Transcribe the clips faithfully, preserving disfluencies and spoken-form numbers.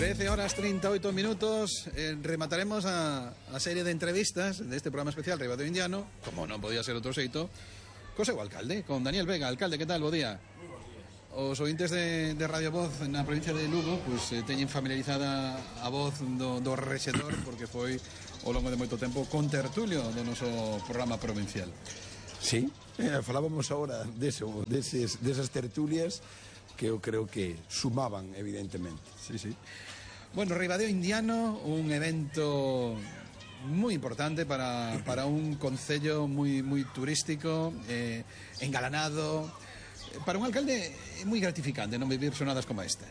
trece horas treinta y ocho minutos, eh, remataremos a, a serie de entrevistas de este programa especial Ribadeo Indiano, como non podía ser outro xeito, co seu alcalde, con Daniel Vega. Alcalde, que tal? Bo día. Os ointes de, de Radio Voz na provincia de Lugo pues, eh, teñen familiarizada a voz do, do rexedor, porque foi ao longo de moito tempo contertulio do noso programa provincial. Sí, eh, falábamos agora deso, deses, desas tertulias que eu creo que sumaban, evidentemente. Sí, sí. Bueno, Ribadeo Indiano, un evento muy importante para, para un concello muy, muy turístico, eh, engalanado. Para un alcalde é moi gratificante non vivir sonadas como esta.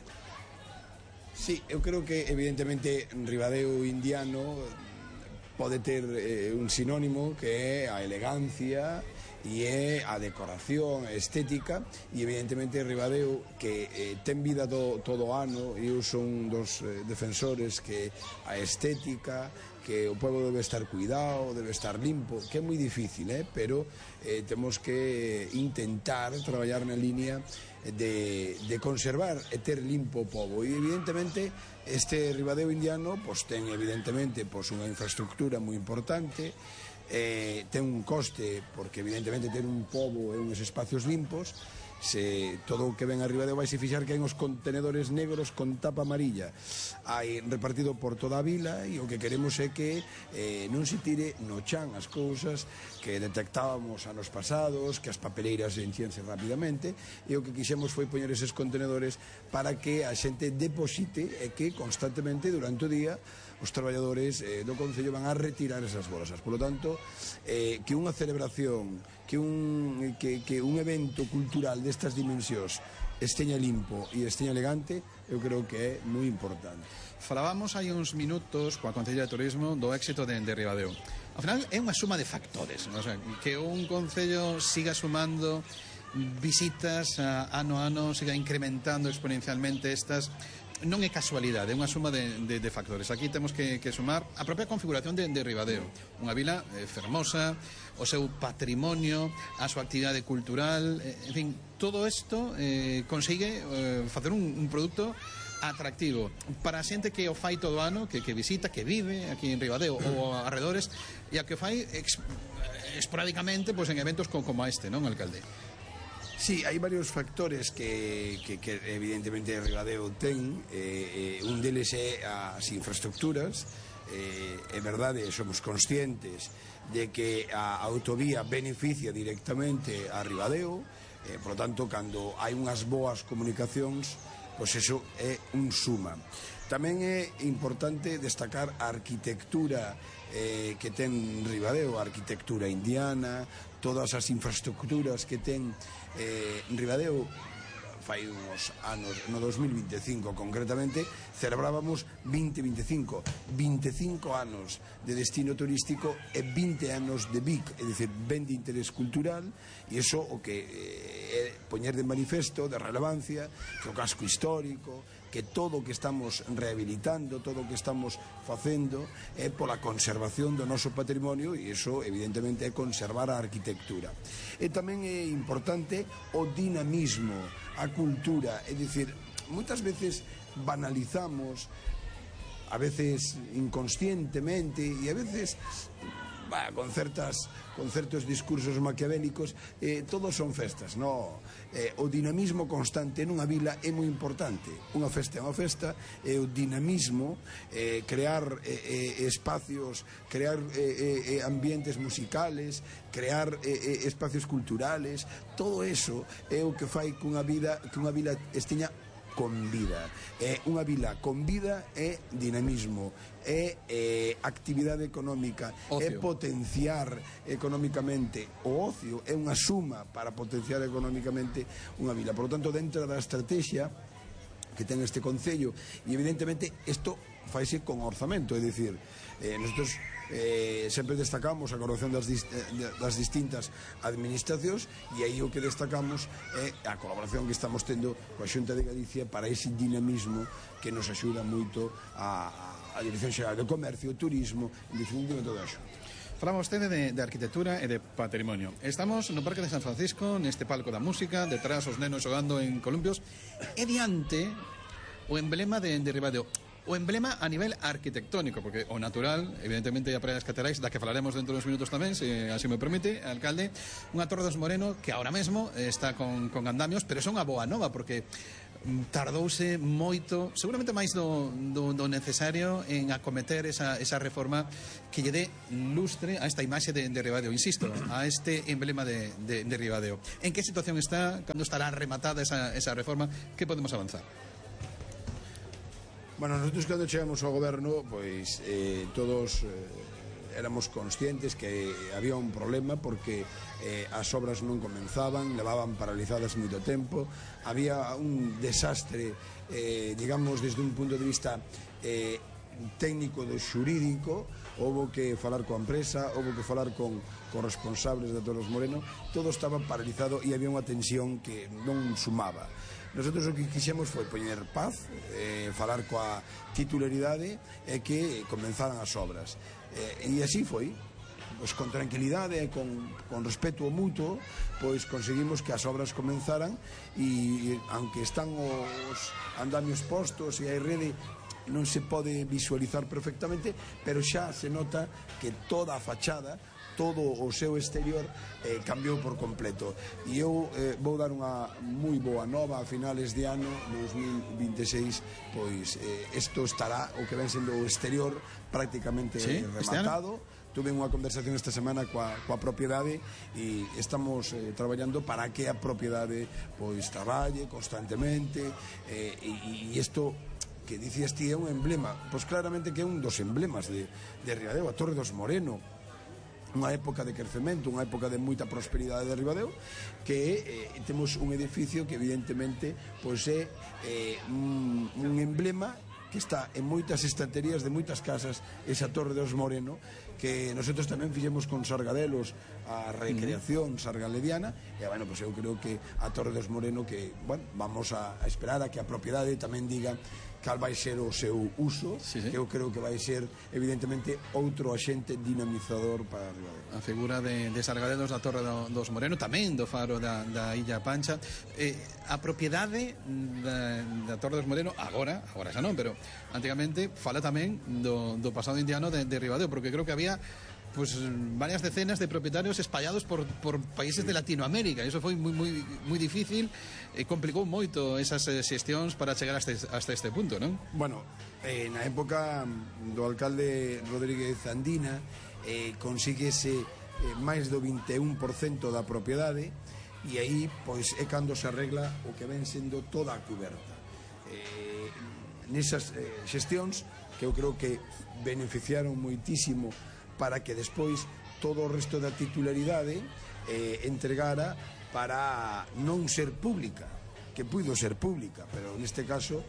Sí, eu creo que evidentemente Ribadeo Indiano pode ter eh, un sinónimo que é a elegancia e é a decoración estética, e evidentemente Ribadeo que eh, ten vida do, todo o ano, e eu son dos eh, defensores que a estética, que o pueblo debe estar cuidado, debe estar limpo, que é moi difícil, eh? pero eh, temos que intentar traballar na línea de, de conservar e ter limpo o pobo, e evidentemente este Ribadeo Indiano pues, ten evidentemente pues, unha infraestructura moi importante, eh, ten un coste, porque evidentemente ter un pobo e uns espacios limpos, se todo o que ven arriba de vai se fixar que hai uns contenedores negros con tapa amarilla hai repartido por toda a vila, e o que queremos é que eh, non se tire no chan as cousas que detectábamos anos pasados, que as papeleiras enchense rapidamente, e o que quixemos foi poñer eses contenedores para que a xente deposite e que constantemente durante o día os traballadores eh, do concello van a retirar esas bolsas. Por lo tanto, eh, que unha celebración, que un, que, que un evento cultural destas dimensións esteña limpo e esteña elegante, eu creo que é moi importante. Falábamos hai uns minutos coa Concellería de Turismo do éxito de, de Ribadeo. Ao final é unha suma de factores, ¿no? O sea, que un concello siga sumando visitas a, ano a ano, siga incrementando exponencialmente estas, non é casualidade, é unha suma de, de, de factores. Aquí temos que, que sumar a propia configuración de, de Ribadeo, unha vila eh, fermosa, o seu patrimonio, a súa actividade cultural, eh, en fin, todo isto eh, consigue eh, facer un, un produto atractivo para a xente que o fai todo o ano, que, que visita, que vive aquí en Ribadeo ou arredores, e a que o fai ex, esporádicamente pues, en eventos como, como este, non, alcalde? Sí, hai varios factores que, que, que evidentemente Ribadeo ten, eh, eh, un deles é as infraestructuras. Eh, é verdade, somos conscientes de que a autovía beneficia directamente a Ribadeo, eh, por lo tanto, cando hai unhas boas comunicacións, pois eso é un suma. Tamén é importante destacar a arquitectura eh, que ten Ribadeo, a arquitectura indiana, todas as infraestructuras que ten eh, Ribadeo. Fai uns anos, no dos mil vinte e cinco concretamente, celebrábamos vinte, veinticinco veinticinco anos de destino turístico e vinte anos de B I C, é dicir, ben de interés cultural, e iso o que é eh, poñer de manifesto, de relevancia, que o casco histórico, que todo o que estamos rehabilitando, todo o que estamos facendo é pola conservación do noso patrimonio, e iso evidentemente é conservar a arquitectura. E tamén é importante o dinamismo, a cultura, é dicir, moitas veces banalizamos, a veces inconscientemente e a veces bah, con certas con certos discursos maquiavélicos, eh, todos son festas, no? Eh, o dinamismo constante nunha vila é moi importante. Unha festa é unha festa, e o dinamismo, eh, crear eh, eh, espacios, crear eh, eh, ambientes musicales, crear eh, eh, espacios culturales, todo eso é o que fai que unha vida, que unha vila esteña con vida. É unha vila con vida é dinamismo, é, é actividade económica, ocio. É potenciar económicamente o ocio, é unha suma para potenciar económicamente unha vila. Por lo tanto, dentro da estrategia que ten este concello, e evidentemente isto faise con orzamento, é dicir, eh, nosotros eh, sempre destacamos a colaboración das, dist das distintas administracións, e aí o que destacamos é a colaboración que estamos tendo coa Xunta de Galicia para ese dinamismo que nos axuda moito a, a Dirección Xeral de Comercio, Turismo, en definitiva toda a Xunta. Falaba vostede de, de arquitectura e de patrimonio. Estamos no Parque de San Francisco, neste palco da música, detrás os nenos xogando en columpios, e diante o emblema de, de Ribadeo, o emblema a nivel arquitectónico, porque o natural, evidentemente, a Praia das Caterais, da que falaremos dentro dos minutos tamén, se así me permite, alcalde, unha Torre dos Moreno que ahora mesmo está con, con andamios, pero é unha boa nova, porque tardouse moito, seguramente máis do, do, do necesario, en acometer esa, esa reforma que lle dé lustre a esta imaxe de, de Ribadeo, insisto, a este emblema de, de, de Ribadeo. En que situación está? Cando estará rematada esa, esa reforma? Que podemos avanzar? Bueno, nosotros cando chegamos ao goberno, pois eh, todos eh, éramos conscientes que había un problema porque eh, as obras non comenzaban, levaban paralizadas moito tempo, había un desastre, eh, digamos, desde un punto de vista eh, técnico do xurídico, houbo que falar coa empresa, houbo que falar con, con responsables de Torre dos Moreno, todo estaba paralizado e había unha tensión que non sumaba. Nosotros o que quixemos foi poñer paz, eh, falar coa titularidade e que comenzaran as obras. Eh, e así foi, pois con tranquilidade e con, con respeto mutuo, pois conseguimos que as obras comenzaran e, aunque están os andamios postos e hai rede, non se pode visualizar perfectamente, pero xa se nota que toda a fachada, todo o seu exterior eh, cambiou por completo. E eu eh, vou dar unha moi boa nova a finales de ano dos mil vinte e seis, pois eh, isto estará o que ven sendo o exterior prácticamente ¿Sí? rematado. Tuve unha conversación esta semana coa, coa propiedade e estamos eh, traballando para que a propiedade pois traballe constantemente eh, e, e isto que dicías ti é un emblema, pois claramente que é un dos emblemas de, de Ribadeo, a Torre dos Moreno, unha época de crecemento, unha época de moita prosperidade de Ribadeo, que eh, temos un edificio que evidentemente pois é eh, un, un emblema que está en moitas estanterías de moitas casas, esa Torre dos Moreno, que nosotros tamén fixemos con Sargadelos a recreación sargalediana, e bueno, pues eu creo que a Torre dos Moreno, que, bueno, vamos a, a esperar a que a propiedade tamén diga cal vai ser o seu uso, sí, sí. Que eu creo que vai ser evidentemente outro axente dinamizador para Ribadeo. A figura de, de Sargadelos da Torre do, dos Moreno, tamén do faro da, da Illa Pancha. eh, a propiedade da, da Torre dos Moreno agora, agora xa non, pero antigamente fala tamén do, do pasado indiano de, de Ribadeo, porque creo que había pues varias decenas de propietarios espallados por, por países de Latinoamérica. Eso foi moi, moi, moi difícil e complicou moito esas eh, xestións para chegar hasta, hasta este punto, non? Bueno, eh, na época do alcalde Rodríguez Andina eh, consíguese eh, máis do vinte e un por cento da propiedade e aí pois é cando se arregla o que ven sendo toda a cuberta. Eh, nesas eh, xestións que eu creo que beneficiaron moitísimo para que despois todo o resto da titularidade eh, entregara para non ser pública, que puido ser pública, pero neste caso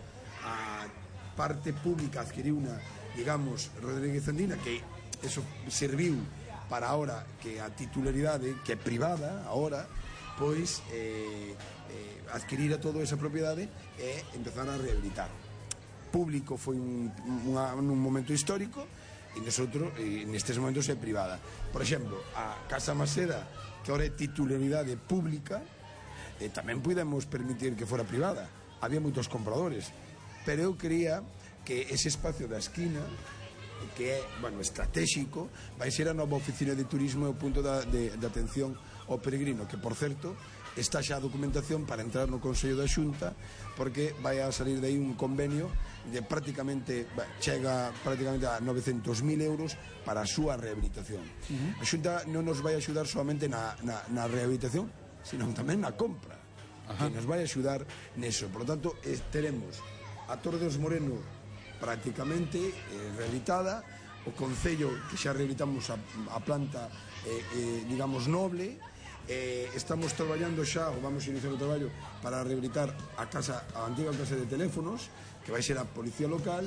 a parte pública adquiriu unha, digamos, Rodríguez Andina, que eso serviu para ahora que a titularidade, que é privada ahora, pois eh, eh, adquirira toda esa propiedade e empezar a rehabilitar. Público foi un, unha, un momento histórico, e nosotros, e nestes momentos é privada. Por exemplo, a Casa Maseda, que ahora é titularidade pública, eh, tamén podemos permitir que fora privada. Había moitos compradores, pero eu quería que ese espacio da esquina, que é, bueno, estratégico, vai ser a nova oficina de turismo e o punto da, de, de atención ao peregrino, que, por certo, está xa a documentación para entrar no Consello da Xunta, porque vai a salir de aí un convenio de prácticamente, chega prácticamente a novecentos mil euros para a súa rehabilitación. Uh-huh. A Xunta non nos vai axudar solamente na, na, na rehabilitación, sino tamén na compra. Ajá. Que nos vai axudar neso. Por lo tanto, eh, teremos a Torre dos Moreno prácticamente eh, rehabilitada, o Concello que xa rehabilitamos a, a planta eh, eh, digamos noble. Eh, estamos traballando xa, ou vamos a iniciar o traballo para rehabilitar a casa, a antiga casa de teléfonos, que vai ser a Policía Local.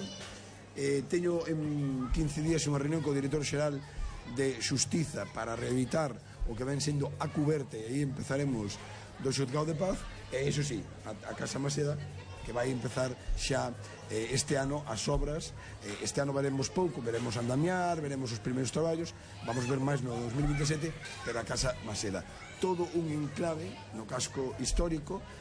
eh, teño en quince días unha reunión co director xeral de Xustiza para rehabilitar o que ven sendo a cuberte, e aí empezaremos do Xuzgado de Paz, e iso sí, a, a Casa Maseda, que vai empezar xa eh, este ano as obras. eh, este ano veremos pouco, veremos andamiar, veremos os primeiros traballos, vamos ver máis no dos mil vinte e sete, pero a Casa Maseda, todo un enclave no casco histórico,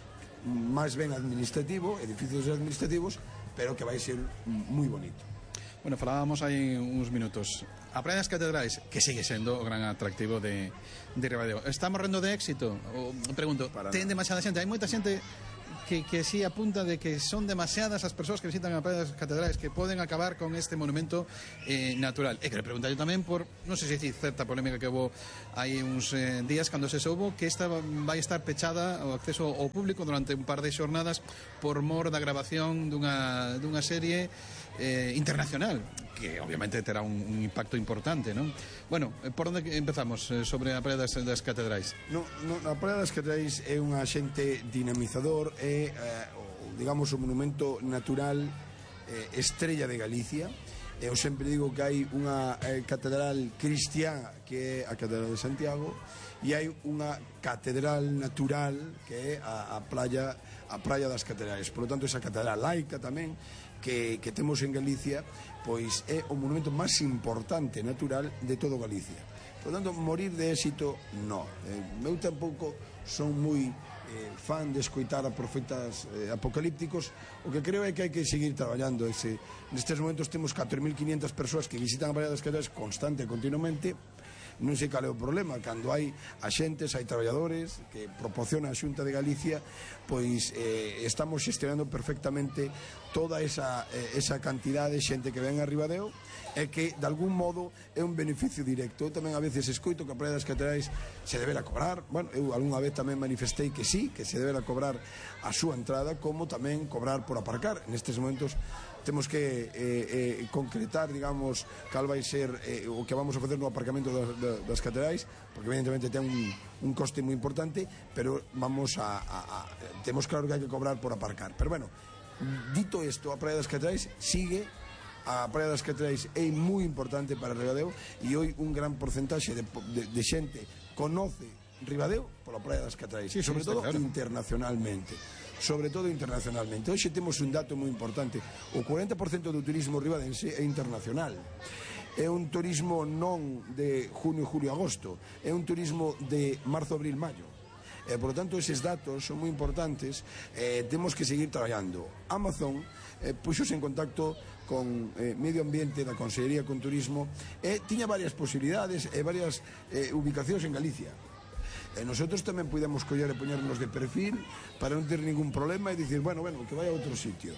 máis ben administrativo, edificios administrativos, pero que vai ser moi bonito. Bueno, falábamos hai uns minutos. A Praia das Catedrais, que sigue sendo o gran atractivo de, de Ribadeo. Está morrendo de éxito? O, pregunto, Para ten nada. demasiada xente? Hai moita xente que, que sí apunta de que son demasiadas as persoas que visitan a Praia das Catedrais, que poden acabar con este monumento eh, natural. E que le preguntar yo tamén por, non sei se dicir certa polémica que houve hai uns eh, días cando se soubo que esta vai estar pechada o acceso ao público durante un par de xornadas por mor da grabación dunha, dunha serie eh, internacional, que obviamente terá un, un impacto importante, non? Bueno, por onde empezamos eh, sobre a Praia das, das Catedrais? No, no, a Praia das Catedrais é un axente dinamizador, é, eh, digamos, o monumento natural eh, estrella de Galicia. Eu sempre digo que hai unha eh, catedral cristiá que é a Catedral de Santiago e hai unha catedral natural que é a, a praia a Praia das Catedrais. Por lo tanto, esa catedral laica tamén que, que temos en Galicia, pois é o monumento máis importante natural de todo Galicia. Por lo tanto, morir de éxito, no. Eh, eu tampouco son moi eh, fan de escoitar a profetas eh, apocalípticos. O que creo é que hai que seguir traballando. Ese, nestes momentos temos catro mil quinientas persoas que visitan a Praia das Catedrais constante e continuamente. Non sei cal é o problema, cando hai axentes, hai traballadores que proporciona a Xunta de Galicia, pois eh, estamos xestionando perfectamente toda esa, eh, esa cantidad de xente que ven a Ribadeo e que de algún modo é un beneficio directo. Eu tamén a veces escoito que a Praia das Catedrais se debera cobrar. Bueno, eu algunha vez tamén manifestei que sí, que se debera cobrar a súa entrada, como tamén cobrar por aparcar. Nestes momentos temos que eh, eh, concretar, digamos, cal vai ser eh, o que vamos a facer no aparcamento das, das catedrais, porque evidentemente ten un, un coste moi importante, pero vamos a, a, a temos claro que hai que cobrar por aparcar. Pero bueno, dito isto, a Praia das Catedrais sigue. A Praia das Catedrais é moi importante para Ribadeo e hoy un gran porcentaxe de, de, de xente conoce Ribadeo pola Praia das Catedrais, sí, sobre sí, todo claro. internacionalmente. Sobre todo internacionalmente. Hoxe temos un dato moi importante. O cuarenta por cento do turismo ribadense é internacional. É un turismo non de junio, julio, agosto. É un turismo de marzo, abril, maio. E, por lo tanto, eses datos son moi importantes. Eh, temos que seguir traballando. Amazon eh, puxose en contacto con eh, Medio Ambiente da Consellería con Turismo e tiña varias posibilidades e varias eh, ubicacións en Galicia. E nosotros tamén podemos coller e poñernos de perfil para non ter ningún problema e dicir, bueno, bueno, que vai a outro sitio.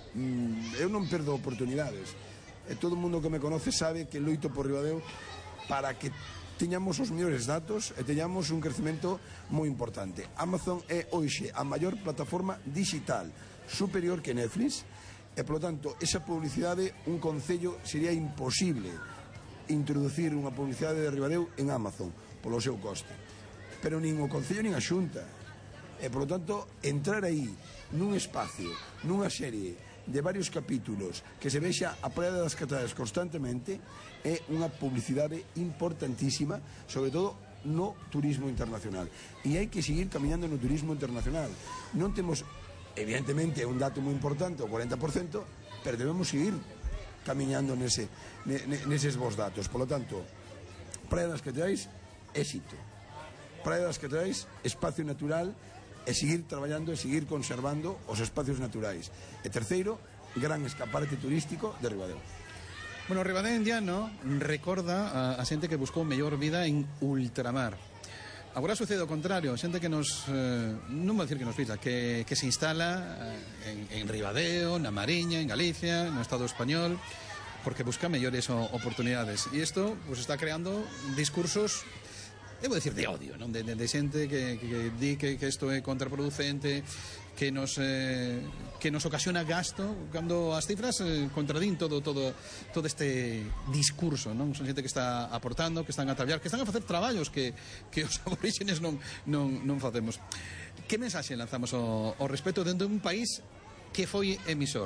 Mm, eu non perdo oportunidades. E todo o mundo que me conoce sabe que loito por Ribadeo para que teñamos os mellores datos e teñamos un crecemento moi importante. Amazon é hoxe a maior plataforma digital superior que Netflix e, polo tanto, esa publicidade, un concello sería imposible introducir unha publicidade de Ribadeo en Amazon polo seu coste. Pero nin o Concello nin a Xunta. E, por lo tanto, entrar aí nun espacio, nunha serie de varios capítulos que se vexa a Praia das Catedrais constantemente é unha publicidade importantísima, sobre todo no turismo internacional. E hai que seguir camiñando no turismo internacional. Non temos, evidentemente, un dato moi importante, o cuarenta por cento, pero debemos seguir camiñando nese, neses vos datos. Por lo tanto, Praia das Catedrais, éxito. Praia das Catedrais, espacio natural, e seguir traballando e seguir conservando os espacios naturais. E terceiro, gran escaparate turístico de Ribadeo. Bueno, Ribadeo indiano recorda a, a xente que buscou mellor vida en ultramar. Agora sucede o contrario, xente que nos, eh, non vou dicir que nos pisa, que, que se instala en, en Ribadeo, na Mariña, en Galicia, no Estado español, porque busca mellores oportunidades. E isto pues, está creando discursos, debo decir, de odio, non? De, de, de xente que, que, que di que, que isto é contraproducente, que nos eh, que nos ocasiona gasto, cando as cifras eh, contradín todo todo todo este discurso, non? Son xente que está aportando, que están a traballar, que están a facer traballos que, que os aborígenes non, non, non facemos. Que mensaxe lanzamos ao, ao respecto dentro de un país que foi emisor?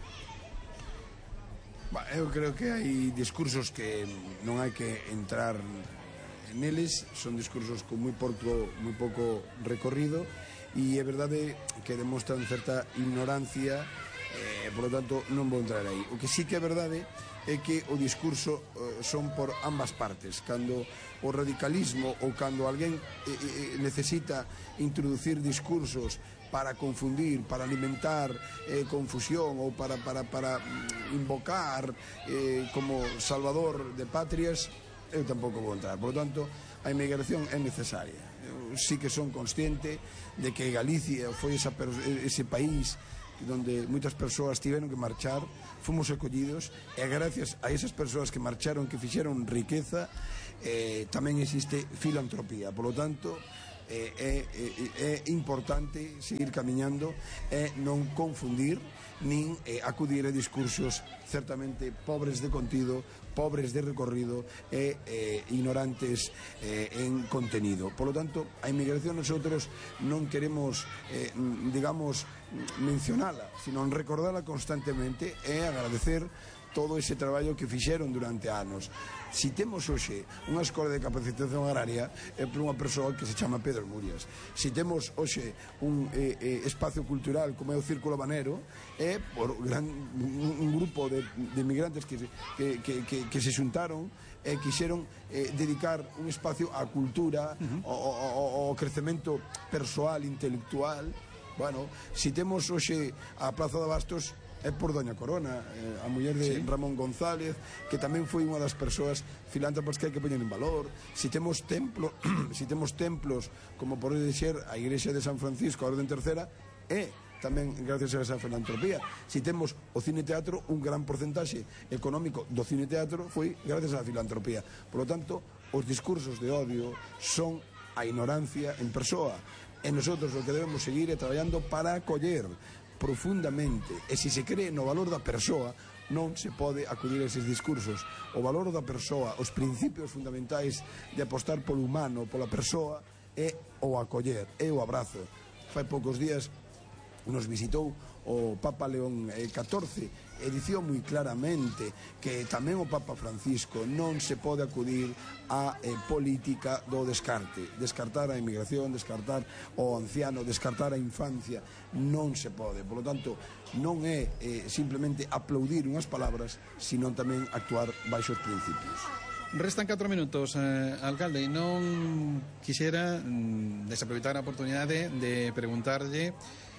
Bah, eu creo que hai discursos que non hai que entrar neles, son discursos con moi pouco, moi pouco recorrido e é verdade que demostran certa ignorancia e, eh, por lo tanto, non vou entrar aí. O que sí que é verdade é que o discurso eh, son por ambas partes. Cando o radicalismo ou cando alguén eh, eh, necesita introducir discursos para confundir, para alimentar eh, confusión ou para, para, para invocar eh, como salvador de patrias, eu tampouco vou entrar. Por lo tanto, a inmigración é necesaria. Eu sí que son consciente de que Galicia foi esa, ese país donde moitas persoas tiveron que marchar, fomos acollidos, e gracias a esas persoas que marcharon, que fixeron riqueza, eh, tamén existe filantropía. Por lo tanto, eh, é, é, é importante seguir camiñando e non confundir nin eh, acudir a discursos certamente pobres de contido, pobres de recorrido e eh, ignorantes eh, en contenido. Por lo tanto, a inmigración nosotros non queremos, eh, digamos, mencionala, sino recordala constantemente e agradecer todo ese traballo que fixeron durante anos. Si temos hoxe unha escola de capacitación agraria, é por unha persoa que se chama Pedro Murias. Si temos hoxe un eh, eh, espacio cultural como é o Círculo Banero, é por gran, un, un grupo de, de migrantes que, que, que, que, que se xuntaron e quixeron eh, dedicar un espacio á cultura, uh-huh. ao, ao, ao crecemento persoal, intelectual. Bueno, si temos hoxe a Praza de Bastos, é por Doña Corona, eh, a muller de sí. Ramón González, que tamén foi unha das persoas filántropas que hai que poñer en valor. Si temos templo, si temos templos, como por ser a Igrexa de San Francisco, a Orden Tercera, é tamén gracias a esa filantropía. Si temos o cine teatro, un gran porcentaxe económico do cine teatro foi gracias á filantropía. Por lo tanto, os discursos de odio son a ignorancia en persoa. E nosotros o que debemos seguir é traballando para acoller profundamente, e se se cree no valor da persoa, non se pode acudir a eses discursos. O valor da persoa, os principios fundamentais de apostar polo humano, pola persoa, é o acoller, é o abrazo. Fai poucos días nos visitou o Papa León catorce e dicía moi claramente que tamén o Papa Francisco non se pode acudir á eh, política do descarte, descartar a inmigración, descartar o anciano, descartar a infancia, non se pode. Por lo tanto, non é eh, simplemente aplaudir unhas palabras, sino tamén actuar baixo os principios. Restan catro minutos, eh, alcalde, e non quixera mm, desaproveitar a oportunidade de preguntarlle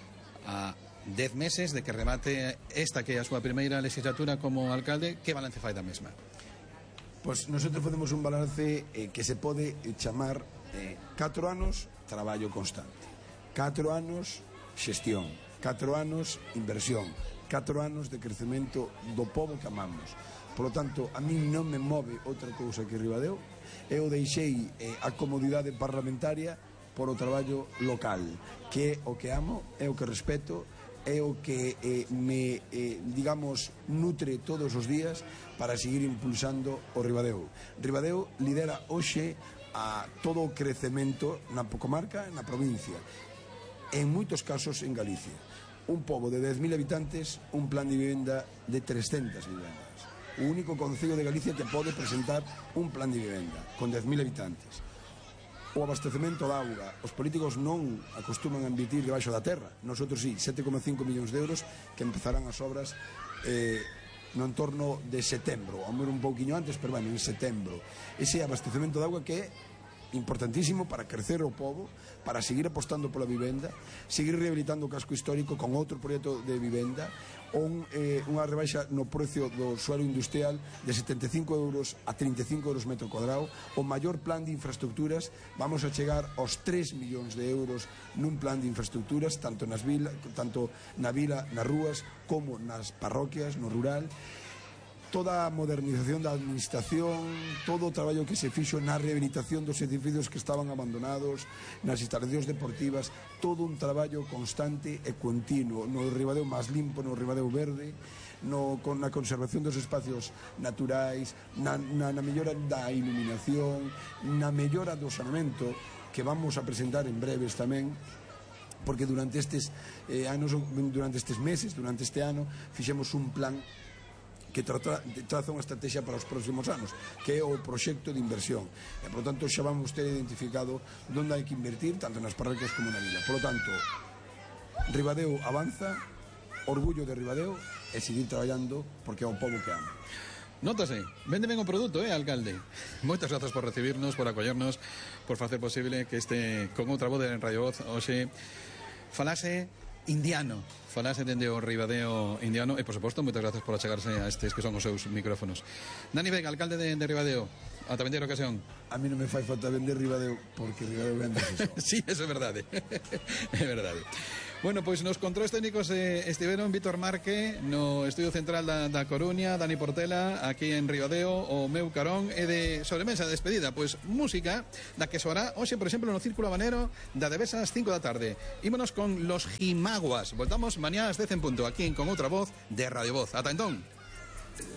a dez meses de que remate esta que é a súa primeira legislatura como alcalde, que balance fai da mesma? Pois nosotros facemos un balance eh, que se pode chamar eh, catro anos traballo constante, catro anos xestión, catro anos inversión, catro anos de crecemento do pobo que amamos. Por lo tanto, a mí non me move outra cousa que Ribadeo. Eu deixei eh, a comodidade parlamentaria por o traballo local, que é o que amo, é o que respeto, é o que eh, me, eh, digamos, nutre todos os días para seguir impulsando o Ribadeo. Ribadeo lidera hoxe a todo o crecemento na comarca, na provincia, en moitos casos en Galicia. Un pobo de dez mil habitantes, un plan de vivenda de trescentas vivendas. O único concello de Galicia que pode presentar un plan de vivenda con dez mil habitantes. O abastecemento da auga, os políticos non acostuman a invertir debaixo da terra. Nosotros sí, sete coma cinco millóns de euros que empezarán as obras eh, no entorno de setembro, a un pouquiño antes, pero bueno, en setembro. Ese abastecemento de auga que é importantísimo para crecer o pobo, para seguir apostando pola vivenda, seguir rehabilitando o casco histórico con outro proxecto de vivenda, un, eh, unha rebaixa no precio do suelo industrial de setenta e cinco euros a trinta e cinco euros metro cuadrado, o maior plan de infraestructuras. Vamos a chegar aos tres millóns de euros nun plan de infraestructuras, tanto nas vila, tanto na vila, nas rúas, como nas parroquias, no rural. Toda a modernización da administración, todo o traballo que se fixo na rehabilitación dos edificios que estaban abandonados, nas instalacións deportivas, todo un traballo constante e continuo no Ribadeo máis limpo, no Ribadeo verde, no, con na conservación dos espacios naturais, na, na, na mellora da iluminación, na mellora do saneamento, que vamos a presentar en breves tamén, porque durante estes eh, anos, durante estes meses, durante este ano, fixemos un plan que traza, traza unha estrategia para os próximos anos, que é o proxecto de inversión. E, por lo tanto, xa vamos ter identificado onde hai que invertir, tanto nas parroquias como na vila. Por lo tanto, Ribadeo avanza, orgullo de Ribadeo, e seguir traballando porque é o pobo que ama. Nótase, vende ben o produto, eh, alcalde? Moitas grazas por recibirnos, por acollernos, por facer posible que este, con outra voz en Radio Voz, hoxe falase indiano, falase dende o Ribadeo indiano, e por suposto, moitas gracias por achegarse a estes que son os seus micrófonos. Dani Vega, alcalde de, de Ribadeo, ata vender ocasión. A mí non me fai falta vender Ribadeo, porque Ribadeo vende só. Sí, eso é verdade. É verdade. Bueno, pois nos controles técnicos eh, estiveron Víctor Marque no estudio central da, da Coruña, Dani Portela aquí en Ribadeo, o meu carón, e de sobremesa de despedida, pois música da que soará hoxe, por exemplo, no Círculo Habanero da Devesa ás cinco da tarde. Ímonos con Los Jimaguas. Voltamos mañá ás dez en punto aquí con outra voz de Radio Voz. Ata entón.